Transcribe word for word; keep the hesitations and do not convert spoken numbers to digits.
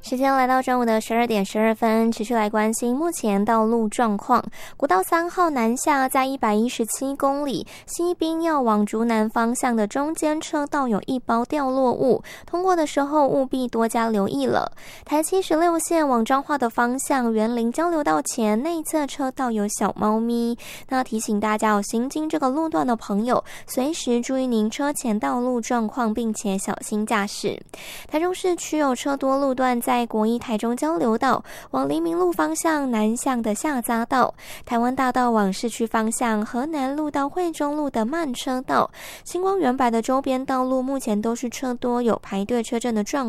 时间来到中午的十二点十二分，持续来关心目前道路状况。国道三号南下在一百一十七公里西滨要往竹南方向的中间车道有一包掉落物，通过的时候务必多加留意了。台七十六线往彰化的方向园林交流道前内侧车道有小猫咪，那提醒大家有行经这个路段的朋友，随时注意您车前道路状况，并且小心驾驶。台中市区有车多路段在国一台中交流道往黎明路方向南向的下匝道，台湾大道往市区方向河南路到惠中路的慢车道，星光园百的周边道路目前都是车多，有排队车阵的状况。